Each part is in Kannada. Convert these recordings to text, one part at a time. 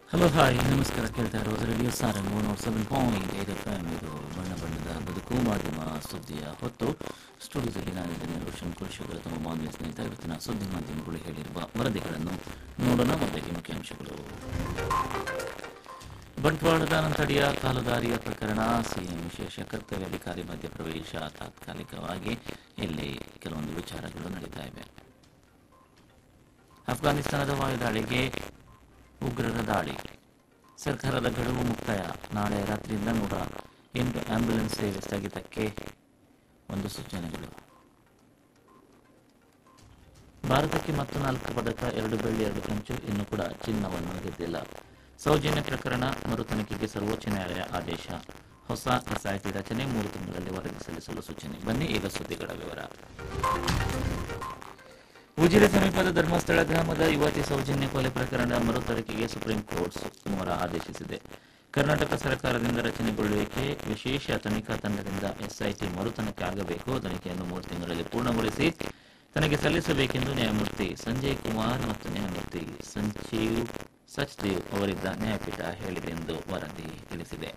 ಹಲೋ ಹಾಯ್ ನಮಸ್ಕಾರ. ಕೇಳ್ತಾ ಇರೋದು ರೇಡಿಯೋ ಸಾರಂಗ್ 107.8 FM. ಇದು ಬಣ್ಣ ಬಣ್ಣದ ಬದುಕು ಮಾಧ್ಯಮ ಸುದ್ದಿಯ ಹೊತ್ತು. ಸ್ಟುಡಿಯೋದಲ್ಲಿ ನಾನಿದ್ದೇನೆ ರೋಷನ್ ಕುಲ್ಶೇಖರ್, ತಮ್ಮ ಬಾಂಧವ್ಯ ಸ್ನೇಹಿತ. ಇವತ್ತಿನ ಸುದ್ದಿ ಮಾಧ್ಯಮಗಳು ಹೇಳಿರುವ ವರದಿಗಳನ್ನು ನೋಡೋಣ. ಮೊದಲಿಗೆ ಮುಖ್ಯಾಂಶಗಳು. ಬಂಟ್ವಾಳದ ಅನಂತಡಿಯ ಕಾಲುದಾರಿಯ ಪ್ರಕರಣ, ಸಿಎಂ ವಿಶೇಷ ಕರ್ತವ್ಯಾಧಿಕಾರಿ ಮಧ್ಯಪ್ರವೇಶ, ತಾತ್ಕಾಲಿಕವಾಗಿ ಇಲ್ಲಿ ಕೆಲವೊಂದು ವಿಚಾರಗಳು ನಡೀತಾ ಇವೆ. ಅಫ್ಘಾನಿಸ್ತಾನದ ವಾಯುದಾಳಿಗೆ ಉಗ್ರರ ದಾಳಿ, ಸರ್ಕಾರದ ಗಡುವು ಮುಕ್ತಾಯ, ನಾಳೆ ರಾತ್ರಿಯಿಂದ 108 ಆಂಬ್ಯುಲೆನ್ಸ್ ಸೇವೆ ಸ್ಥಗಿತಕ್ಕೆ ಒಂದು ಸೂಚನೆಗಳು. ಭಾರತಕ್ಕೆ ಮತ್ತು 4 ಪದಕ, 2 ಬೆಳ್ಳಿ 2 ಕಂಚು, ಇನ್ನೂ ಕೂಡ ಚಿನ್ನವನ್ನು ಗೆದ್ದಿಲ್ಲ. ಸೌಜನ್ಯ ಪ್ರಕರಣ ಮರುತನಿಖೆಗೆ ಸರ್ವೋಚ್ಚ ನ್ಯಾಯಾಲಯ ಆದೇಶ. ಹೊಸ ಎಸ್ಐಟಿ ರಚನೆ, 3 ತಿಂಗಳಲ್ಲಿ ವರದಿ ಸಲ್ಲಿಸಲು ಸೂಚನೆ. ಬನ್ನಿ ಈಗ ಸುದ್ದಿಗಳ ವಿವರ. ಉಜಿರೆ ಸಮೀಪದ ಧರ್ಮಸ್ಥಳ ಗ್ರಾಮದ ಯುವತಿ ಸೌಜನ್ಯ ಕೊಲೆ ಪ್ರಕರಣ ಮರುತನಿಖೆಗೆ ಸುಪ್ರೀಂ ಕೋರ್ಟ್ ಸೋಮವಾರ ಆದೇಶಿಸಿದೆ. ಕರ್ನಾಟಕ ಸರ್ಕಾರದಿಂದ ರಚನೆಗೊಳ್ಳುವಿಕೆ ವಿಶೇಷ ತನಿಖಾ ತಂಡದಿಂದ ಎಸ್ಐಟಿ ಮರುತನಿಖೆ ಆಗಬೇಕು. ತನಿಖೆಯನ್ನು 3 ತಿಂಗಳಲ್ಲಿ ಪೂರ್ಣಗೊಳಿಸಿ ತನಗೆ ಸಲ್ಲಿಸಬೇಕೆಂದು ನ್ಯಾಯಮೂರ್ತಿ ಸಂಜಯ್ ಕುಮಾರ್ ಮತ್ತು ನ್ಯಾಯಮೂರ್ತಿ ಸಚ್ದೇವ್ ಅವರಿದ್ದ ನ್ಯಾಯಪೀಠ ಹೇಳಿದೆ ಎಂದು ವರದಿ ತಿಳಿಸಿದೆ.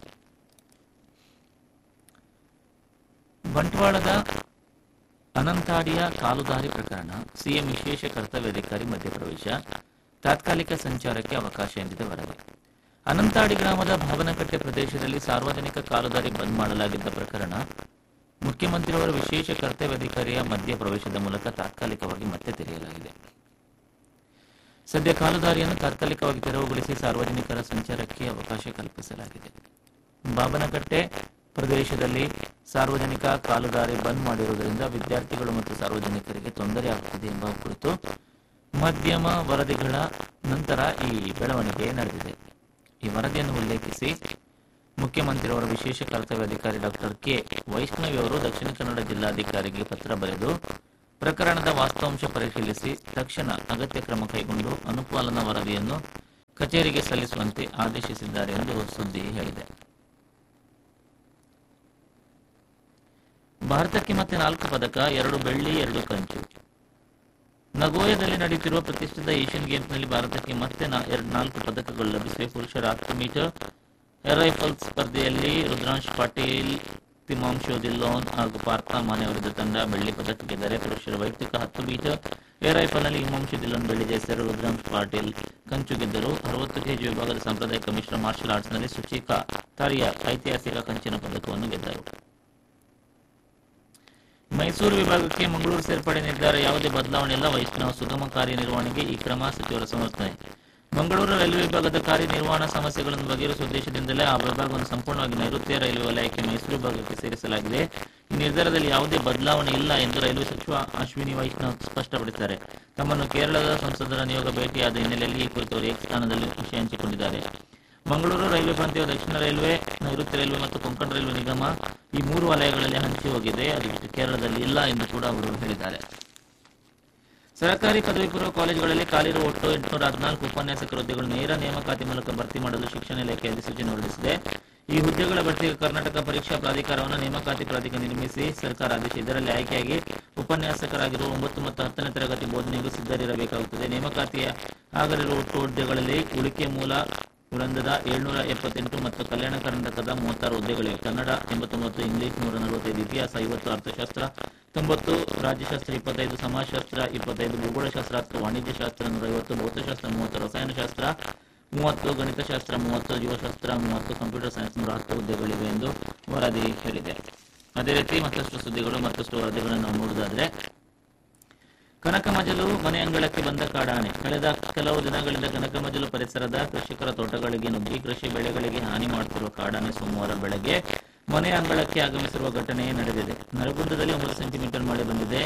ಬಂಟ್ವಾಳದ ಅನಂತಾಡಿಯ ಕಾಲುದಾರಿ ಪ್ರಕರಣ, ಸಿಎಂ ವಿಶೇಷ ಕರ್ತವ್ಯಾಧಿಕಾರಿ ಮಧ್ಯಪ್ರವೇಶ, ತಾತ್ಕಾಲಿಕ ಸಂಚಾರಕ್ಕೆ ಅವಕಾಶ ಎಂದಿದೆ ವರದಿ. ಅನಂತಾಡಿ ಗ್ರಾಮದ ಭಾವನಕಟ್ಟೆ ಪ್ರದೇಶದಲ್ಲಿ ಸಾರ್ವಜನಿಕ ಕಾಲುದಾರಿ ಬಂದ್ ಮಾಡಲಾಗಿದ್ದ ಪ್ರಕರಣ, ಮುಖ್ಯಮಂತ್ರಿಯವರ ವಿಶೇಷ ಕರ್ತವ್ಯಾಧಿಕಾರಿಯ ಮಧ್ಯಪ್ರವೇಶದ ಮೂಲಕ ತಾತ್ಕಾಲಿಕವಾಗಿ ಮತ್ತೆ ತೆರೆಯಲಾಗಿದೆ. ಸದ್ಯ ಕಾಲುದಾರಿಯನ್ನು ತಾತ್ಕಾಲಿಕವಾಗಿ ತೆರವುಗೊಳಿಸಿ ಸಾರ್ವಜನಿಕರ ಸಂಚಾರಕ್ಕೆ ಅವಕಾಶ ಕಲ್ಪಿಸಲಾಗಿದೆ. ಭಾವನಕಟ್ಟೆ ಪ್ರದೇಶದಲ್ಲಿ ಸಾರ್ವಜನಿಕ ಕಾಲುದಾರಿ ಬಂದ್ ಮಾಡಿರುವುದರಿಂದ ವಿದ್ಯಾರ್ಥಿಗಳು ಮತ್ತು ಸಾರ್ವಜನಿಕರಿಗೆ ತೊಂದರೆಯಾಗುತ್ತಿದೆ ಎಂಬ ಕುರಿತು ಮಾಧ್ಯಮ ವರದಿಗಳ ನಂತರ ಈ ಬೆಳವಣಿಗೆ ನಡೆದಿದೆ. ಈ ವರದಿಯನ್ನು ಉಲ್ಲೇಖಿಸಿ ಮುಖ್ಯಮಂತ್ರಿಯವರ ವಿಶೇಷ ಕರ್ತವ್ಯಾಧಿಕಾರಿ ಡಾಕ್ಟರ್ ಕೆ ವೈಷ್ಣವಿ ಅವರು ದಕ್ಷಿಣ ಕನ್ನಡ ಜಿಲ್ಲಾಧಿಕಾರಿಗೆ ಪತ್ರ ಬರೆದು ಪ್ರಕರಣದ ವಾಸ್ತವಾಂಶ ಪರಿಶೀಲಿಸಿ ತಕ್ಷಣ ಅಗತ್ಯ ಕ್ರಮ ಕೈಗೊಂಡು ಅನುಪಾಲನಾ ವರದಿಯನ್ನು ಕಚೇರಿಗೆ ಸಲ್ಲಿಸುವಂತೆ ಆದೇಶಿಸಿದ್ದಾರೆ ಎಂದು ಸುದ್ದಿ ಹೇಳಿದೆ. ಭಾರತಕ್ಕೆ ಮತ್ತೆ 4 ಪದಕ, 2 ಬೆಳ್ಳಿ 2 ಕಂಚು. ನಗೋಯದಲ್ಲಿ ನಡೆಯುತ್ತಿರುವ ಪ್ರತಿಷ್ಠಿತ ಏಷ್ಯನ್ ಗೇಮ್ಸ್ನಲ್ಲಿ ಭಾರತಕ್ಕೆ ಮತ್ತೆ 4 ಪದಕಗಳು ಲಭಿಸಿವೆ. ಪುರುಷರ 10 ಮೀಟರ್ ಏರ್ ರೈಫಲ್ ಸ್ಪರ್ಧೆಯಲ್ಲಿ ರುದ್ರಾಂಶ್ ಪಾಟೀಲ್, ತಿಮಾಂಶು ಧಿಲ್ಲೋನ್ ಹಾಗೂ ಪಾರ್ಥ ಮಾನೆ ಅವರಿದ್ದ ತಂಡ ಬೆಳ್ಳಿ ಪದಕ ಗೆದ್ದರೆ. ಪುರುಷರ ವೈಯಕ್ತಿಕ 10 ಮೀಟರ್ ಏರ್ ರೈಫಲ್ನಲ್ಲಿ ಹಿಮಾಂಶು ಧಿಲ್ಲೋನ್ ಬೆಳ್ಳಿ ಜಯಿಸಿದರು. ರುದ್ರಾಂಶ್ ಪಾಟೀಲ್ ಕಂಚು ಗೆದ್ದರು. 60 ಕೆಜಿ ವಿಭಾಗದ ಸಾಂಪ್ರದಾಯಿಕ ಮಿಶ್ರ ಮಾರ್ಷಲ್ ಆರ್ಟ್ಸ್ನಲ್ಲಿ ಸುಚಿಕಾ ತಾರಿಯಾ ಐತಿಹಾಸಿಕ ಕಂಚಿನ ಪದಕವನ್ನು ಗೆದ್ದರು. ಮೈಸೂರು ವಿಭಾಗಕ್ಕೆ ಮಂಗಳೂರು ಸೇರ್ಪಡೆ ನಿರ್ಧಾರ, ಯಾವುದೇ ಬದಲಾವಣೆ ಇಲ್ಲ. ವೈಷ್ಣವ ಸುಗಮ ಕಾರ್ಯನಿರ್ವಹಣೆಗೆ ಈ ಕ್ರಮ, ಸಚಿವರ ಸಮರ್ಥನೆ. ಮಂಗಳೂರು ರೈಲ್ವೆ ವಿಭಾಗದ ಕಾರ್ಯನಿರ್ವಹಣಾ ಸಮಸ್ಯೆಗಳನ್ನು ಬಗೆಹರಿಸುವ ಉದ್ದೇಶದಿಂದಲೇ ಆ ವಿಭಾಗವನ್ನು ಸಂಪೂರ್ಣವಾಗಿ ನೈಋತ್ಯ ರೈಲ್ವೆ ವಲಯಕ್ಕೆ ಮೈಸೂರು ವಿಭಾಗಕ್ಕೆ ಸೇರಿಸಲಾಗಿದೆ. ಈ ನಿರ್ಧಾರದಲ್ಲಿ ಯಾವುದೇ ಬದಲಾವಣೆ ಇಲ್ಲ ಎಂದು ರೈಲ್ವೆ ಸಚಿವ ಅಶ್ವಿನಿ ವೈಷ್ಣವ್ ಸ್ಪಷ್ಟಪಡಿಸಿದ್ದಾರೆ. ತಮ್ಮನ್ನು ಕೇರಳದ ಸಂಸದರ ನಿಯೋಗ ಭೇಟಿಯಾದ ಹಿನ್ನೆಲೆಯಲ್ಲಿ ಈ ಕುರಿತು ಅವರು ಏಕ ಸ್ಥಾನದಲ್ಲಿ ವಿಷಯ ಹಂಚಿಕೊಂಡಿದ್ದಾರೆ. ಮಂಗಳೂರು ರೈಲ್ವೆ ಪ್ರಾಂತ್ಯವು ದಕ್ಷಿಣ ರೈಲ್ವೆ, ನೈಋತ್ಯ ರೈಲ್ವೆ ಮತ್ತು ಕೊಂಕಣ ರೈಲ್ವೆ ನಿಗಮ ಈ 3 ವಲಯಗಳಲ್ಲಿ ಹಂಚಿ ಹೋಗಿದೆ. ಅದು ಕೇರಳದಲ್ಲಿ ಇಲ್ಲ ಎಂದು ಕೂಡ ಅವರು ಹೇಳಿದ್ದಾರೆ. ಸರ್ಕಾರಿ ಪದವಿ ಪೂರ್ವ ಕಾಲೇಜುಗಳಲ್ಲಿ ಖಾಲಿರುವ ಒಟ್ಟು 814 ಉಪನ್ಯಾಸಕರ ಹುದ್ದೆಗಳು ನೇರ ನೇಮಕಾತಿ ಮೂಲಕ ಭರ್ತಿ ಮಾಡಲು ಶಿಕ್ಷಣ ಇಲಾಖೆ ಅಧಿಸೂಚನೆ ಹೊರಡಿಸಿದೆ. ಈ ಹುದ್ದೆಗಳ ಭರ್ತಿಗೆ ಕರ್ನಾಟಕ ಪರೀಕ್ಷಾ ಪ್ರಾಧಿಕಾರವನ್ನು ನೇಮಕಾತಿ ಪ್ರಾಧಿಕಾರ ನಿರ್ಮಿಸಿ ಸರ್ಕಾರ ಆದೇಶ. ಇದರಲ್ಲಿ ಆಯ್ಕೆಯಾಗಿ ಉಪನ್ಯಾಸಕರಾಗಿರುವ 9 ಮತ್ತು 10ನೇ ತರಗತಿ ಬೋಧನೆಗೂ ಸಿದ್ಧರಿರಬೇಕಾಗುತ್ತದೆ. ನೇಮಕಾತಿ ಆಗಲಿರುವ ಒಟ್ಟು ಹುದ್ದೆಗಳಲ್ಲಿ ಉಳಿಕೆ ಮೂಲ ವೃಂದದ 778 ಮತ್ತು ಕಲ್ಯಾಣ ಕರ್ನಾಟಕದ 36 ಹುದ್ದೆಗಳಿವೆ. ಕನ್ನಡ 89, ಇಂಗ್ಲಿಷ್ 145, ಇತಿಹಾಸ 50, ಅರ್ಥಶಾಸ್ತ್ರ 90, ರಾಜ್ಯಶಾಸ್ತ್ರ 25, ಸಮಾಜಶಾಸ್ತ್ರ 25, ಭೂಗೋಳಶಾಸ್ತ್ರ 10, ವಾಣಿಜ್ಯಶಾಸ್ತ್ರ 150, ಭೌತಶಾಸ್ತ್ರ 30, ರಸಾಯನಶಾಸ್ತ್ರ 30, ಗಣಿತಶಾಸ್ತ್ರ 30, ಜೀವಶಾಸ್ತ್ರ 30, ಕಂಪ್ಯೂಟರ್ ಸೈನ್ಸ್ 110 ಹುದ್ದೆಗಳಿವೆ ಎಂದು ವರದಿ ಹೇಳಿದೆ. ಅದೇ ರೀತಿ ಮತ್ತಷ್ಟು ಸುದ್ದಿಗಳು, ಮತ್ತಷ್ಟು ವರದಿಗಳನ್ನು ನಾವು ನೋಡುವುದಾದರೆ, ಕನಕಮಜಲು ಮನೆ ಅಂಗಳಕ್ಕೆ ಬಂದ ಕಾಡಾನೆ. ಕಳೆದ ಕೆಲವು ದಿನಗಳಿಂದ ಕನಕಮಜಲು ಪರಿಸರದ ಕೃಷಿಕರ ತೋಟಗಳಿಗೆ ನುಗ್ಗಿ ಕೃಷಿ ಬೆಳೆಗಳಿಗೆ ಹಾನಿ ಮಾಡುತ್ತಿರುವ ಕಾಡಾನೆ ಸೋಮವಾರ ಬೆಳಗ್ಗೆ ಮನೆ ಅಂಗಳಕ್ಕೆ ಆಗಮಿಸಿರುವ ಘಟನೆ ನಡೆದಿದೆ. ನರಗುಂದದಲ್ಲಿ 9 ಸೆಂಟಿಮೀಟರ್ ಮಳೆ ಬಂದಿದೆ.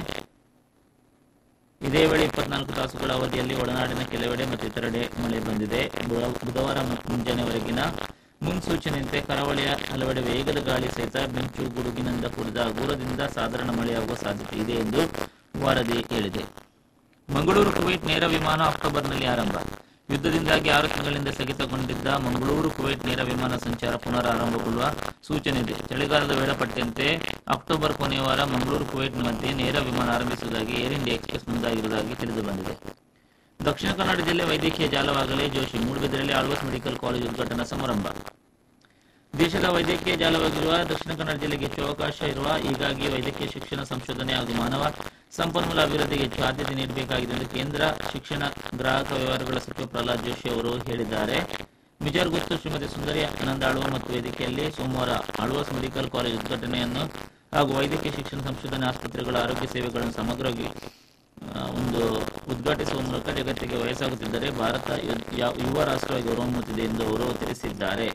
ಇದೇ ವೇಳೆ 24 ತಾಸುಗಳ ಅವಧಿಯಲ್ಲಿ ಒಳನಾಡಿನ ಕೆಲವೆಡೆ ಮತ್ತು ಇತರೆಡೆ ಮಳೆ ಬಂದಿದೆ. ಬುಧವಾರ ಮುಂಜಾನೆವರೆಗಿನ ಮುನ್ಸೂಚನೆಯಂತೆ ಕರಾವಳಿಯ ಹಲವೆಡೆ ವೇಗದ ಗಾಳಿ ಸಹಿತ ಮಿಂಚು ಗುಡುಗಿನಿಂದ ಕೂಡಿದ ಹಗುರದಿಂದ ಸಾಧಾರಣ ಮಳೆಯಾಗುವ ಸಾಧ್ಯತೆ ಇದೆ ಎಂದು ವರದಿ ಹೇಳಿದೆ. ಮಂಗಳೂರು ಕುವೈಟ್ ನೇರ ವಿಮಾನ ಅಕ್ಟೋಬರ್ನಲ್ಲಿ ಆರಂಭ. ಯುದ್ಧದಿಂದಾಗಿ 6 ತಿಂಗಳಿಂದ ಸ್ಥಗಿತಗೊಂಡಿದ್ದ ಮಂಗಳೂರು ಕುವೈಟ್ ನೇರ ವಿಮಾನ ಸಂಚಾರ ಪುನರ್ ಆರಂಭಗೊಳ್ಳುವ ಸೂಚನೆ ಇದೆ. ಚಳಿಗಾಲದ ವೇಳಾಪಟ್ಟಿಯಂತೆ ಅಕ್ಟೋಬರ್ ಕೊನೆಯ ವಾರ ಮಂಗಳೂರು ಕುವೈಟ್ ಮಧ್ಯೆ ನೇರ ವಿಮಾನ ಆರಂಭಿಸುವುದಾಗಿ ಏರ್ ಇಂಡಿಯಾ ಎಕ್ಸ್ಪ್ರೆಸ್ ಮುಂದಾಗಿರುವುದಾಗಿ ತಿಳಿದು ಬಂದಿದೆ. ದಕ್ಷಿಣ ಕನ್ನಡ ಜಿಲ್ಲೆ ವೈದ್ಯಕೀಯ ಜಾಲವಾಗಲಿ ಜೋಶಿ ಮೂಡಬಿದರೆಯಲ್ಲಿ ಆಳ್ವಾಸ್ ಮೆಡಿಕಲ್ ಕಾಲೇಜ್ ಉದ್ಘಾಟನಾ ಸಮಾರಂಭ. ದೇಶದ ವೈದ್ಯಕೀಯ ಜಾಲವಾಗಿರುವ ದಕ್ಷಿಣ ಕನ್ನಡ ಜಿಲ್ಲೆಗೆ ಹೆಚ್ಚು ಅವಕಾಶ ಇರುವ, ಹೀಗಾಗಿ ವೈದ್ಯಕೀಯ ಶಿಕ್ಷಣ, ಸಂಶೋಧನೆ ಹಾಗೂ ಮಾನವ ಸಂಪನ್ಮೂಲ ಅಭಿವೃದ್ಧಿಗೆ ಹೆಚ್ಚು ಆದ್ಯತೆ ನೀಡಬೇಕಾಗಿದೆ ಎಂದು ಕೇಂದ್ರ ಶಿಕ್ಷಣ ಗ್ರಾಹಕ ವ್ಯವಹಾರಗಳ ಸಚಿವ ಪ್ರಹ್ಲಾದ್ ಜೋಶಿ ಅವರು ಹೇಳಿದ್ದಾರೆ. ಮಿಜಾರ್ಗುತ್ತು ಶ್ರೀಮತಿ ಸುಂದರಿ ಆನಂದ ಆಳ್ವ ಮತ್ತು ವೇದಿಕೆಯಲ್ಲಿ ಸೋಮವಾರ ಆಳ್ವಾಸ್ ಮೆಡಿಕಲ್ ಕಾಲೇಜ್ ಉದ್ಘಾಟನೆಯನ್ನು ಹಾಗೂ ವೈದ್ಯಕೀಯ ಶಿಕ್ಷಣ, ಸಂಶೋಧನೆ, ಆಸ್ಪತ್ರೆಗಳ ಆರೋಗ್ಯ ಸೇವೆಗಳನ್ನು ಸಮಗ್ರವಾಗಿ ಉದ್ಘಾಟಿಸುವ ಮೂಲಕ ಜಗತ್ತಿಗೆ ವಯಸ್ಸಾಗುತ್ತಿದ್ದರೆ ಭಾರತ ಯುವ ರಾಷ್ಟ್ರವಾಗಿ ಹೊರಹೊಮ್ಮುತ್ತಿದೆ ಎಂದು ಅವರು ತಿಳಿಸಿದ್ದಾರೆ.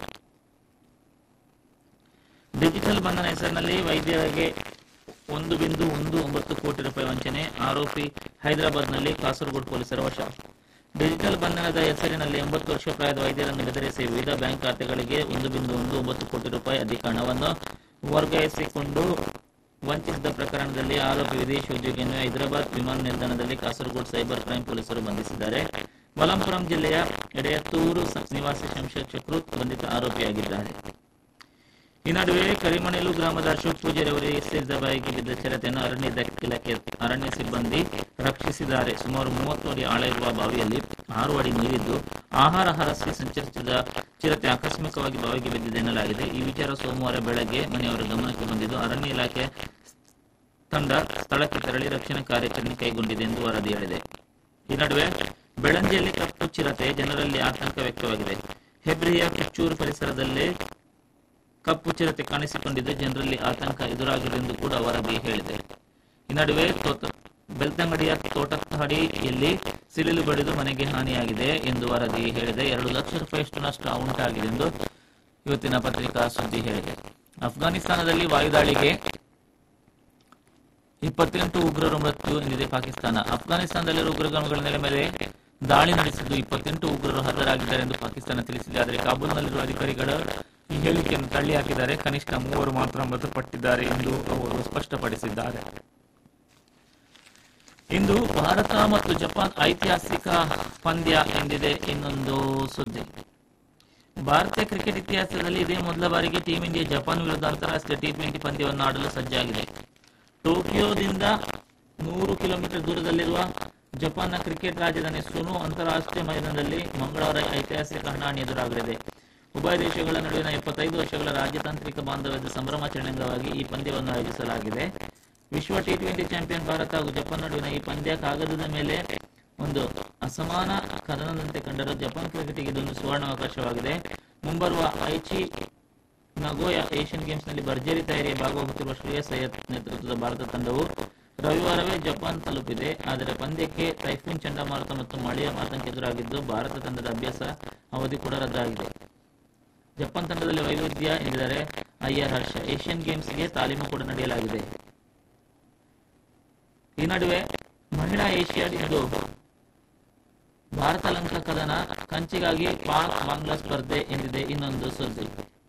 ಡಿಜಿಟಲ್ ಬಂಧನ ಹೆಸರಿನಲ್ಲಿ ವೈದ್ಯರಿಗೆ 1.19 ಕೋಟಿ ರೂಪಾಯಿ ವಂಚನೆ, ಆರೋಪಿ ಹೈದರಾಬಾದ್ನಲ್ಲಿ ಕಾಸರಗೋಡು ಪೊಲೀಸರ ವಶ. ಡಿಜಿಟಲ್ ಬಂಧನದ ಹೆಸರಿನಲ್ಲಿ 80 ವರ್ಷ ಪ್ರಾಯದ ವೈದ್ಯರನ್ನು ಬೆದರಿಸಿ ವಿವಿಧ ಬ್ಯಾಂಕ್ ಖಾತೆಗಳಿಗೆ 1.19 ಕೋಟಿ ರೂಪಾಯಿ ಅಧಿಕ ಹಣವನ್ನು ವರ್ಗಾಯಿಸಿಕೊಂಡು ವಂಚಿಸಿದ ಪ್ರಕರಣದಲ್ಲಿ ಆರೋಪಿ ವಿದೇಶಿ ಉದ್ಯೋಗಿಯನ್ನು ಹೈದರಾಬಾದ್ ವಿಮಾನ ನಿಲ್ದಾಣದಲ್ಲಿ ಕಾಸರಗೋಡು ಸೈಬರ್ ಕ್ರೈಂ ಪೊಲೀಸರು ಬಂಧಿಸಿದ್ದಾರೆ. ವಲಂಪುರಂ ಜಿಲ್ಲೆಯ ಎಡೆಯತ್ತೂರು ನಿವಾಸಿ ಶಂಶದ್ ಚಕ್ರೂತ್ ಬಂಧಿತ ಆರೋಪಿಯಾಗಿದ್ದಾರೆ. ಈ ನಡುವೆ ಕರಿಮಣೇಲು ಗ್ರಾಮದ ಅಶೋಕ್ ಪೂಜಾರಿ ಅವರಿಗೆ ಸೇರಿದ ಬಾಯಿಗೆ ಬಿದ್ದ ಚಿರತೆಯನ್ನು ಅರಣ್ಯ ಸಿಬ್ಬಂದಿ ರಕ್ಷಿಸಿದ್ದಾರೆ. ಸುಮಾರು 30 ಅಡಿ ಆಳ ಇರುವ ಬಾವಿಯಲ್ಲಿ 6 ಅಡಿ ನೀರಿದ್ದು ಆಹಾರ ಹರಸಿ ಸಂಚರಿಸಿದ ಚಿರತೆ ಆಕಸ್ಮಿಕವಾಗಿ ಬಾವಿಗೆ ಬಿದ್ದಿದೆ ಎನ್ನಲಾಗಿದೆ. ಈ ವಿಚಾರ ಸೋಮವಾರ ಬೆಳಗ್ಗೆ ಮನೆಯವರ ಗಮನಕ್ಕೆ ಬಂದಿದ್ದು ಅರಣ್ಯ ಇಲಾಖೆ ತಂಡ ಸ್ಥಳಕ್ಕೆ ತೆರಳಿ ರಕ್ಷಣಾ ಕಾರ್ಯಾಚರಣೆ ಕೈಗೊಂಡಿದೆ ಎಂದು ವರದಿ ಹೇಳಿದೆ. ಈ ನಡುವೆ ಬೆಳಂಜಿಯಲ್ಲಿ ಕಪ್ಪು ಚಿರತೆ ಜನರಲ್ಲಿ ಆತಂಕ ವ್ಯಕ್ತವಾಗಿದೆ. ಹೆಬ್ರಿಯ ಕುಚ್ಚೂರು ಪರಿಸರದಲ್ಲಿ ಕಪ್ಪು ಚಿರತೆ ಕಾಣಿಸಿಕೊಂಡಿದ್ದು ಜನರಲ್ಲಿ ಆತಂಕ ಎದುರಾಗಿದೆ ಎಂದು ಕೂಡ ವರದಿ ಹೇಳಿದೆ. ಈ ನಡುವೆ ಬೆಳ್ತಂಗಡಿಯ ತೋಟಹಳ್ಳಿಯಲ್ಲಿ ಸಿಡಿಲು ಬಡಿದು ಮನೆಗೆ ಹಾನಿಯಾಗಿದೆ ಎಂದು ವರದಿ ಹೇಳಿದೆ. 2 ಲಕ್ಷ ರೂಪಾಯಿಯಷ್ಟು ನಷ್ಟ ಉಂಟಾಗಿದೆ ಎಂದು ಇವತ್ತಿನ ಪತ್ರಿಕಾ ಸುದ್ದಿ ಹೇಳಿದೆ. ಅಫ್ಘಾನಿಸ್ತಾನದಲ್ಲಿ ವಾಯುದಾಳಿಗೆ 28 ಉಗ್ರರು ಮೃತ್ಯು ಎಂದಿದೆ ಪಾಕಿಸ್ತಾನ. ಅಫ್ಘಾನಿಸ್ತಾನದಲ್ಲಿರುವ ಉಗ್ರಗಾಮಿಗಳ ನೆಲೆ ಮೇಲೆ ದಾಳಿ ನಡೆಸಿದ್ದು 28 ಉಗ್ರರು ಹತರಾಗಿದ್ದಾರೆ ಎಂದು ಪಾಕಿಸ್ತಾನ ತಿಳಿಸಿದೆ. ಆದರೆ ಕಾಬೂಲ್ನಲ್ಲಿರುವ ಅಧಿಕಾರಿಗಳು ಈ ಹೇಳಿಕೆಯನ್ನು ತಳ್ಳಿ ಹಾಕಿದ್ದಾರೆ. ಕನಿಷ್ಠ 3 ಮಾತ್ರ ಮೃತಪಟ್ಟಿದ್ದಾರೆ ಎಂದು ಅವರು ಸ್ಪಷ್ಟಪಡಿಸಿದ್ದಾರೆ. ಇಂದು ಭಾರತ ಮತ್ತು ಜಪಾನ್ ಐತಿಹಾಸಿಕ ಪಂದ್ಯ ಎಂದಿದೆ ಇನ್ನೊಂದು ಸುದ್ದಿ. ಭಾರತೀಯ ಕ್ರಿಕೆಟ್ ಇತಿಹಾಸದಲ್ಲಿ ಇದೇ ಮೊದಲ ಬಾರಿಗೆ ಟೀಂ ಇಂಡಿಯಾ ಜಪಾನ್ ವಿರುದ್ಧ ಅಂತಾರಾಷ್ಟ್ರೀಯ T20 ಪಂದ್ಯವನ್ನು ಆಡಲು ಸಜ್ಜಾಗಿದೆ. ಟೋಕಿಯೋದಿಂದ 100 ಕಿಲೋಮೀಟರ್ ದೂರದಲ್ಲಿರುವ ಜಪಾನ್ನ ಕ್ರಿಕೆಟ್ ರಾಜಧಾನಿ ಸುನು ಅಂತಾರಾಷ್ಟ್ರೀಯ ಮೈದಾನದಲ್ಲಿ ಮಂಗಳವಾರ ಐತಿಹಾಸಿಕ ಹಣಾಹಣಿ ಎದುರಾಗಲಿದೆ. ಉಭಯ ದೇಶಗಳ ನಡುವಿನ 75 ವರ್ಷಗಳ ರಾಜತಾಂತ್ರಿಕ ಬಾಂಧವ್ಯದ ಸಂಭ್ರಮಾಚರಣೆ ಅಂಗವಾಗಿ ಈ ಪಂದ್ಯವನ್ನು ಆಯೋಜಿಸಲಾಗಿದೆ. ವಿಶ್ವ T20 ಚಾಂಪಿಯನ್ ಭಾರತ ಹಾಗೂ ಜಪಾನ್ ನಡುವಿನ ಈ ಪಂದ್ಯ ಕಾಗದದ ಮೇಲೆ ಒಂದು ಅಸಮಾನ ಕದನದಂತೆ ಕಂಡರೂ ಜಪಾನ್ ಕ್ರಿಕೆಟ್ಗೆ ಇದೊಂದು ಸುವರ್ಣ ಅವಕಾಶವಾಗಿದೆ. ಮುಂಬರುವ ಐಚಿ ನಗೋಯಾ ಏಷ್ಯನ್ ಗೇಮ್ಸ್ನಲ್ಲಿ ಭರ್ಜರಿ ತಯಾರಿ ಭಾಗವಹಿಸುತ್ತಿರುವ ಶ್ರೇಯಸ್ ಅಯ್ಯರ್ ನೇತೃತ್ವದ ಭಾರತ ತಂಡವು ರವಿವಾರವೇ ಜಪಾನ್ ತಲುಪಿದೆ. ಆದರೆ ಪಂದ್ಯಕ್ಕೆ ಟೈಫೂನ್ ಚಂಡಮಾರುತ ಮತ್ತು ಮಳೆಯ ಆತಂಕ ಎದುರಾಗಿದ್ದು ಭಾರತ ತಂಡದ ಅಭ್ಯಾಸ ಅವಧಿ ಕೂಡ ರದ್ದಾಗಿದೆ. ಜಪಾನ್ ತಂಡದಲ್ಲಿ ವೈವಿಧ್ಯ ಎಂದರೆ ಅಯ್ಯರ್ ಹರ್ಷ. ಏಷ್ಯನ್ ಗೇಮ್ಸ್ಗೆ ತಾಲೀಮು ಕೂಡ ನಡೆಯಲಾಗಿದೆ. ಈ ನಡುವೆ ಮಹಿಳಾ ಏಷ್ಯಾಡ್ ಇಂದು ಭಾರತ ಲಂಕಾ ಕದನ, ಕಂಚಿಗಾಗಿ ಪಾಕ್ ಬಾಂಗ್ಲಾ ಸ್ಪರ್ಧೆ ಎಂದಿದೆ ಇನ್ನೊಂದು ಸುದ್ದಿ.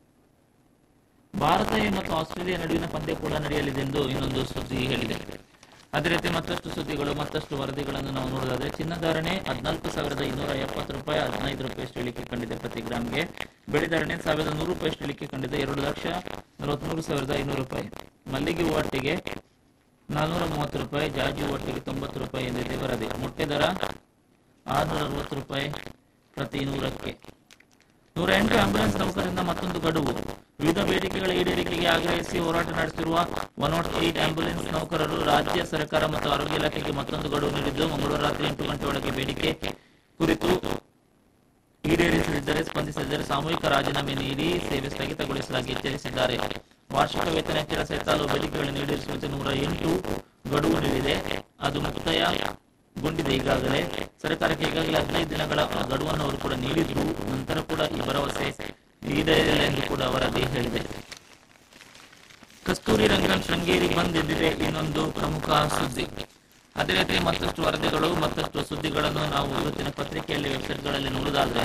ಭಾರತ ಮತ್ತು ಆಸ್ಟ್ರೇಲಿಯಾ ನಡುವಿನ ಪಂದ್ಯ ಕೂಡ ನಡೆಯಲಿದೆ ಎಂದು ಇನ್ನೊಂದು ಸುದ್ದಿ ಹೇಳಿದೆ. ಅದೇ ರೀತಿ ಮತ್ತಷ್ಟು ಸುದ್ದಿಗಳು, ಮತ್ತಷ್ಟು ವರದಿಗಳನ್ನು ನಾವು ನೋಡೋದಾದ್ರೆ, ಚಿನ್ನಧಾರಣೆ 14,270 ರೂಪಾಯಿ 15 ರೂಪಾಯಿಯಷ್ಟು ಇಳಿಕೆ ಕಂಡಿದೆ ಪ್ರತಿ ಗ್ರಾಮ್ಗೆ. ಬೆಳೆ ಧಾರಣೆ 1,100 ರೂಪಾಯಿಯಷ್ಟು ಇಳಿಕೆ ಕಂಡಿದೆ, 2,43,500 ರೂಪಾಯಿ. ಮಲ್ಲಿಗೆ ಹೂವಟ್ಟಿಗೆ 430 ರೂಪಾಯಿ, ಜಾಜಿ ಹೂವಟ್ಟಿಗೆ 90 ರೂಪಾಯಿ ಎಂದಿದೆ ವರದಿ. ಮೊಟ್ಟೆ ದರ 660 ರೂಪಾಯಿ ಪ್ರತಿ 100ಕ್ಕೆ. 108 ಆಂಬ್ಯುಲೆನ್ಸ್ ನೌಕರರಿಂದ ಮತ್ತೊಂದು ಗಡುವು. ವಿವಿಧ ಬೇಡಿಕೆಗಳ ಈಡೇರಿಕೆಗೆ ಆಗ್ರಹಿಸಿ ಹೋರಾಟ ನಡೆಸಿರುವ 108 ಆಂಬ್ಯುಲೆನ್ಸ್ ನೌಕರರು ರಾಜ್ಯ ಸರ್ಕಾರ ಮತ್ತು ಆರೋಗ್ಯ ಇಲಾಖೆಗೆ ಮತ್ತೊಂದು ಗಡುವು ನೀಡಿದ್ದು, ಮಂಗಳವಾರ ರಾತ್ರಿ 8 ಗಂಟೆ ಒಳಗೆ ಬೇಡಿಕೆ ಕುರಿತು ಈಡೇರಿಸದಿದ್ದರೆ ಸ್ಪಂದಿಸದಿದ್ದರೆ ಸಾಮೂಹಿಕ ರಾಜೀನಾಮೆ ನೀಡಿ ಸೇವೆ ಸ್ಥಗಿತಗೊಳಿಸಲಾಗಿ ಎಚ್ಚರಿಸಿದ್ದಾರೆ. ವಾರ್ಷಿಕ ವೇತನ ಹೆಚ್ಚಳ ಸಹಿತ ಹಲವು ಬೇಡಿಕೆಗಳನ್ನು ಈಡೇರಿಸುವಂತೆ 108 ಗಡುವು ನೀಡಿದೆ. ಅದು ಮುಕ್ತಾಯಗೊಂಡಿದೆ. ಈಗಾಗಲೇ ಸರ್ಕಾರಕ್ಕೆ 15 ದಿನಗಳ ಗಡುವನ್ನು ಅವರು ಕೂಡ ನೀಡಿದ್ರು. ನಂತರ ಕೂಡ ಈ ಭರವಸೆ ಈಡೇರಿಲ್ಲ ಎಂದು ಕೂಡ ವರದಿ ಹೇಳಿದೆ. ಕಸ್ತೂರಿ ರಂಗನ್ ಶೃಂಗೇರಿ ಬಂದ್ ಎಂದಿದೆ ಇನ್ನೊಂದು ಪ್ರಮುಖ ಸುದ್ದಿ. ಅದೇ ರೀತಿ ಮತ್ತಷ್ಟು ವರದಿಗಳು, ಮತ್ತಷ್ಟು ಸುದ್ದಿಗಳನ್ನು ನಾವು ಇವತ್ತಿನ ಪತ್ರಿಕೆಯಲ್ಲಿ, ವೆಬ್ಸೈಟ್ಗಳಲ್ಲಿ ನೋಡುವುದಾದ್ರೆ,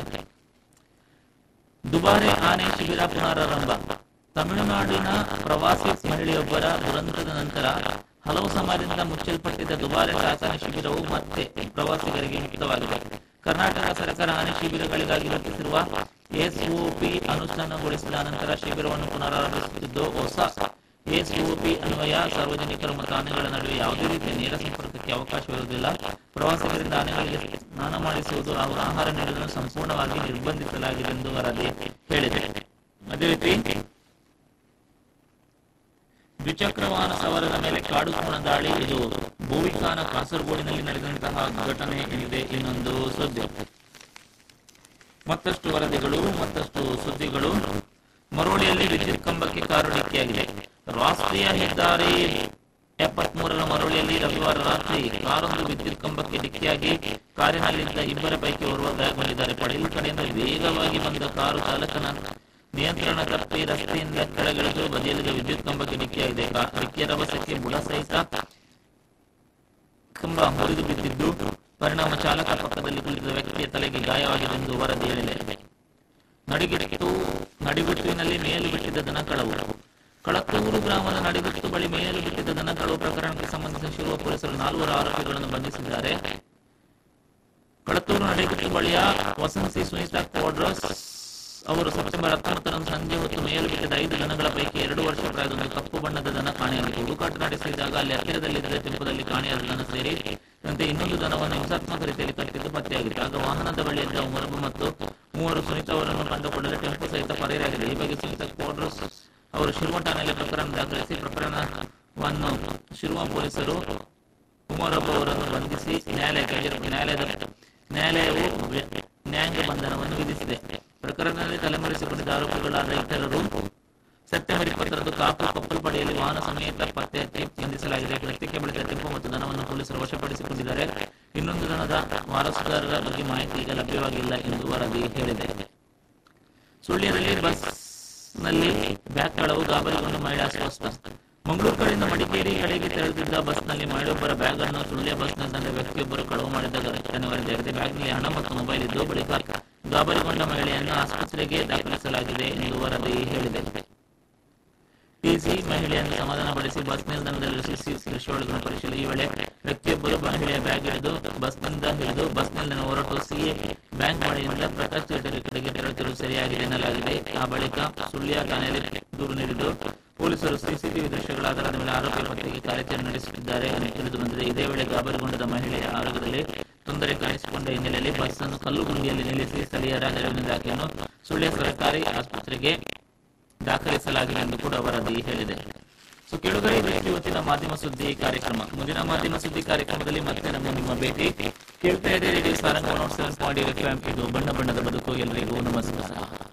ದುಬಾರೆ ಆನೆ ಶಿಬಿರ ಪುನರಾರಂಭ. ತಮಿಳುನಾಡಿನ ಪ್ರವಾಸಿ ಮಹಿಳೆಯೊಬ್ಬರ ದುರಂತದ ನಂತರ ಹಲವು ಸಮಯದಿಂದ ಮುಚ್ಚಲ್ಪಟ್ಟಿದ್ದ ದುಬಾರೆ ಸಾಕಣೆ ಶಿಬಿರವು ಮತ್ತೆ ಪ್ರವಾಸಿಗರಿಗೆ ಮುಕ್ತವಾಗಿದೆ. ಕರ್ನಾಟಕ ಸರ್ಕಾರ ಆನೆ ಶಿಬಿರಗಳಿಗಾಗಿ ರೂಪಿಸಿರುವ SOP ಅನುಷ್ಠಾನಗೊಳಿಸಿದ ನಂತರ ಶಿಬಿರವನ್ನು ಪುನರಾರಂಭಿಸುತ್ತಿದ್ದು, ಹೊಸ ಎಸ್ಒಪಿ ಅನ್ವಯ ಸಾರ್ವಜನಿಕರು ಮತ್ತು ಆನೆಗಳ ನಡುವೆ ಯಾವುದೇ ರೀತಿಯ ನೇರ ಸಂಪರ್ಕಕ್ಕೆ ಅವಕಾಶವಿರುವುದಿಲ್ಲ. ಪ್ರವಾಸಿಗರಿಂದ ಆನೆಗಳಿಗೆ ಸ್ನಾನ ಮಾಡಿಸುವುದು ಹಾಗೂ ಆಹಾರ ನೀಡುವುದನ್ನು ಸಂಪೂರ್ಣವಾಗಿ ನಿರ್ಬಂಧಿಸಲಾಗಿದೆ ಎಂದು ವರದಿ ಹೇಳಿದೆ. ಅದೇ ರೀತಿ ದ್ವಿಚಕ್ರ ವಾಹನ ಸವಾರರ ಮೇಲೆ ಕಾಡು ಕೋಣ ದಾಳಿ. ಇದು ಬೋವಿಕಾನ ಕಾಸರಗೋಡಿನಲ್ಲಿ ನಡೆದಂತಹ ಘಟನೆ ಇದೆ. ಇನ್ನೊಂದು ಸುದ್ದಿ, ಮತ್ತಷ್ಟು ವರದಿಗಳು, ಮತ್ತಷ್ಟು ಸುದ್ದಿಗಳು. ಮರೋಳಿಯಲ್ಲಿ ವಿದ್ಯುತ್ ಕಂಬಕ್ಕೆ ಕಾರು ಡಿಕ್ಕಿಯಾಗಿದೆ. ರಾಷ್ಟ್ರೀಯ ಹೆದ್ದಾರಿ 73ರ ಮರೋಳಿಯಲ್ಲಿ ರವಿವಾರ ರಾತ್ರಿ ಕಾರೊಂದು ವಿದ್ಯುತ್ ಕಂಬಕ್ಕೆ ಡಿಕ್ಕಿಯಾಗಿ ಕಾರಿನಲ್ಲಿದ್ದ ಇಬ್ಬರ ಪೈಕಿ ಓರ್ವ ಗಾಯಗೊಂಡಿದ್ದಾರೆ. ಪಡೀಲ್ ಕಡೆಯಿಂದ ವೇಗವಾಗಿ ಬಂದ ಕಾರು ಚಾಲಕನ ನಿಯಂತ್ರಣ ತಪ್ಪಿ ರಸ್ತೆಯಿಂದ ಕೆಳಗಿಳಿದು ಬದಿಯಲ್ಲಿದ್ದ ವಿದ್ಯುತ್ ಕಂಬಕ್ಕೆ ಡಿಕ್ಕಿಯಾಗಿದೆ. ಡಿಕ್ಕಿಯ ರಭಸಕ್ಕೆ ಬುಡ ಸಹಿತ ಕಂಬ ಮುರಿದು ಬಿದ್ದಿದ್ದು ಪರಿಣಾಮ ಚಾಲಕ ಪಕ್ಕದಲ್ಲಿ ಕುಳಿತಿದ್ದ ವ್ಯಕ್ತಿಯ ತಲೆಗೆ ಗಾಯವಾಗಿದೆ ಎಂದು ವರದಿ ಹೇಳಿದೆ. ನಡಿಗುಟ್ಟುವಿನಲ್ಲಿ ಮೇಲು ಬಿಟ್ಟಿದ್ದ ದನ ಕಳವು. ಕಳತ್ತೂರು ಗ್ರಾಮದ ನಡಿಗುಟ್ಟು ಬಳಿ ಮೇಲು ಬಿಟ್ಟಿದ್ದ ದನ ಕಳವು ಪ್ರಕರಣಕ್ಕೆ ಸಂಬಂಧಿಸಿದ ಶಿರುವ ಪೊಲೀಸರು 4 ಆರೋಪಿಗಳನ್ನು ಬಂಧಿಸಿದ್ದಾರೆ. ಕಳತ್ತೂರು ನಡಿಗುಟ್ಟು ಬಳಿಯ ವಸಂತಿ ಸುನೀತಾ ಕ್ವಾಡ್ರಸ್ ಅವರು ಸೆಪ್ಟೆಂಬರ್ 19ರಂದು ಸಂಜೆ ಹೊತ್ತು ಮೇಲು ಬಿಟ್ಟಿದ್ದ 5 ದನಗಳ ಪೈಕಿ 2 ವರ್ಷ ಪ್ರಾಯದೊಂದು ಕಪ್ಪು ಬಣ್ಣದ ದನ ಕಾಣೆಯಾಗಿತ್ತು. ಹುಡುಕಾಟ ನಡೆಸಿದಾಗ ಅಲ್ಲಿ ಹತ್ತಿರದಲ್ಲಿದ್ದ ತೆಂಪದಲ್ಲಿ ಕಾಣೆಯಾದ ದನ ಸೇರಿದಂತೆ ಇನ್ನೊಂದು ದನವನ್ನು ಹಿಂಸಾತ್ಮಕ ರೀತಿಯಲ್ಲಿ ಕಟ್ಟಿದ್ದು ಪತ್ತೆಯಾಗಿತ್ತು. ಆಗ ವಾಹನದ ಬಳಿಯಿದ್ದ ಮೊರಬು ಮತ್ತು 3 ಸುನೀತಾ ಅವರನ್ನು ಕಂಡುಕೊಳ್ಳಲು ಟೆಂಪೋ ಸಹಿತ ಪರಾರಿಯಾಗಿದೆ. ಈ ಬಗ್ಗೆ ಸುನೀತಾ ಕ್ವಾಡ್ರಸ್ ಅವರು ಶಿರುವ ಠಾಣೆಯಲ್ಲಿ ಪ್ರಕರಣ ದಾಖಲಿಸಿ ಪ್ರಕರಣವನ್ನು ಶಿರುವ ಪೊಲೀಸರು ಉಮರಬ್ಬ ಅವರನ್ನು ಬಂಧಿಸಿ ನ್ಯಾಯಾಲಯವು ನ್ಯಾಯಾಂಗ ಬಂಧನವನ್ನು ವಿಧಿಸಿದೆ. ಪ್ರಕರಣದಲ್ಲಿ ತಲೆಮರೆಸಿಕೊಂಡಿದ್ದ ಆರೋಪಿಗಳಾದ ಇತರರು ಸೆಪ್ಟೆಂಬರ್ 20ರಂದು ಕಪ್ಪಲ್ಪಡಿಯಲ್ಲಿ ವಾಹನ ಸಮೇತ ಪತ್ತೆ ಹಚ್ಚಿ ಬಂಧಿಸಲಾಗಿದೆ. ಕೃತ್ಯಕ್ಕೆ ಬಳಿಕ ಟೆಂಪೋ ಮತ್ತು ದನವನ್ನು ಪೊಲೀಸರು ವಶಪಡಿಸಿಕೊಂಡಿದ್ದಾರೆ. ಇನ್ನೊಂದು ದನದ ವಾರಸುದಾರರ ಬಗ್ಗೆ ಮಾಹಿತಿ ಈಗ ಲಭ್ಯವಾಗಿಲ್ಲ ಎಂದು ವರದಿ ಹೇಳಿದೆ. ಸುಳ್ಯದಲ್ಲಿ ಬಸ್ನಲ್ಲಿ ಬ್ಯಾಗ್ ಕಳವು, ಗಾಬರಿಗೊಂಡ ಮಹಿಳಾ ಅಸ್ವಸ್ಥ. ಮಂಗಳೂರು ಕಡೆಯಿಂದ ಮಡಿಕೇರಿ ಕಡೆಗೆ ತೆರಳುತ್ತಿದ್ದ ಬಸ್ನಲ್ಲಿ ಮಹಿಳೆಯೊಬ್ಬರ ಬ್ಯಾಗ್ ಅನ್ನು ಸುಳ್ಯ ಬಸ್ ನಿಲ್ದಾಣದ ವ್ಯಕ್ತಿಯೊಬ್ಬರು ಕಳವು ಮಾಡಿದ ಘಟನೆ ವರದಿಯಾಗಿದೆ. ಬ್ಯಾಗ್ನಲ್ಲಿ ಹಣ ಮತ್ತು ಮೊಬೈಲ್ ಇದ್ದು ಬಳಿಕ ಗಾಬರಿಗೊಂಡ ಮಹಿಳೆಯನ್ನು ಆಸ್ಪತ್ರೆಗೆ ದಾಖಲಿಸಲಾಗಿದೆ ಎಂದು ವರದಿ ಹೇಳಿದೆ. ಟಿಸಿ ಮಹಿಳೆಯನ್ನು ಸಮಾಧಾನಪಡಿಸಿ ಬಸ್ ನಿಲ್ದಾಣದಲ್ಲಿ ಸಿಸಿ ದೃಶ್ಯಾವಳಿಗಳನ್ನು ಪರಿಶೀಲಿಸಿ ಈ ವೇಳೆ ವ್ಯಕ್ತಿಯೊಬ್ಬರು ಮಹಿಳೆಯ ಬ್ಯಾಗ್ ಹಿಡಿದು ಬಸ್ ನಿಲ್ದಾಣ ಹೊರಟು ಸಿಎ ಬ್ಯಾಂಕ್ ಬಳಿಯಿಂದ ಪ್ರಕಾಶ್ ಥಿಯೇಟರ್ ಕಡೆಗೆ ತೆರಳುತ್ತಿರುವುದು ಸರಿಯಾಗಿದೆ ಎನ್ನಲಾಗಿದೆ. ಆ ಬಳಿಕ ಸುಳ್ಯ ಠಾಣೆಯಲ್ಲಿ ದೂರು ನೀಡಿದ್ದು ಪೊಲೀಸರು ಸಿಸಿಟಿವಿ ದೃಶ್ಯಗಳ ಆಧಾರದ ಮೇಲೆ ಆರೋಪಿಯ ಪತ್ತೆಗೆ ಕಾರ್ಯಾಚರಣೆ ನಡೆಸುತ್ತಿದ್ದಾರೆ ಎಂದು ತಿಳಿದು ಬಂದಿದೆ. ಇದೇ ವೇಳೆ ಗಾಬರಿಗೊಂಡ ಮಹಿಳೆಯ ಆರೋಗ್ಯದಲ್ಲಿ ತೊಂದರೆ ಕಾಣಿಸಿಕೊಂಡ ಹಿನ್ನೆಲೆಯಲ್ಲಿ ಬಸ್ ಅನ್ನು ಕಲ್ಲುಗುಂಡಿಯಲ್ಲಿ ನಿಲ್ಲಿಸಿ ಸ್ಥಳೀಯರ ನೆರವಿನಿಂದ ಆಕೆಯನ್ನು ಸುಳ್ಯ ಸರ್ಕಾರಿ ಆಸ್ಪತ್ರೆಗೆ ದಾಖಲಿಸಲಾಗಿದೆ ಎಂದು ಕೂಡ ವರದಿ ಹೇಳಿದೆ. ಕೇಳುಗರೆ, ಇವತ್ತಿನ ಮಾಧ್ಯಮ ಸುದ್ದಿ ಕಾರ್ಯಕ್ರಮ. ಮುಂದಿನ ಮಾಧ್ಯಮ ಸುದ್ದಿ ಕಾರ್ಯಕ್ರಮದಲ್ಲಿ ಮತ್ತೆ ನಿಮ್ಮ ಭೇಟಿ. ಕೇಳ್ತಾ ಇದೆ ರೇಡಿಯೋ ಸಾರಂಗ 107.8 FM. ಇದು ಬಣ್ಣ ಬಣ್ಣದ ಬದುಕು. ಎಲ್ಲರಿಗೂ ನಮಸ್ಕಾರ.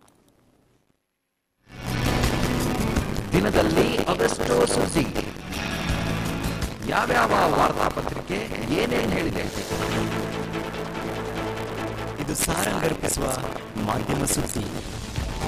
ದಿನದಲ್ಲಿ ಅವೆಷ್ಟೋ ಸುದ್ದಿ, ಯಾವ್ಯಾವ ವಾರ್ತಾಪತ್ರಿಕೆ ಏನೇನ್ ಹೇಳಿದೆ, ಇದು ಸಾರಂಗರ್ಪಿಸುವ ಮಾಧ್ಯಮ ಸುದ್ದಿ.